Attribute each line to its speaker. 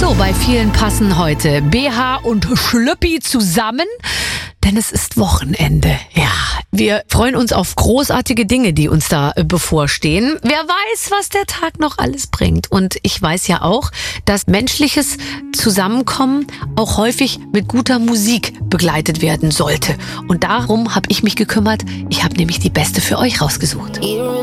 Speaker 1: So, bei vielen passen heute BH und Schlüppi zusammen, denn es ist Wochenende. Ja, wir freuen uns auf großartige Dinge, die uns da bevorstehen. Wer weiß, was der Tag noch alles bringt. Und ich weiß ja auch, dass menschliches Zusammenkommen auch häufig mit guter Musik begleitet werden sollte. Und darum habe ich mich gekümmert. Ich habe nämlich die beste für euch rausgesucht.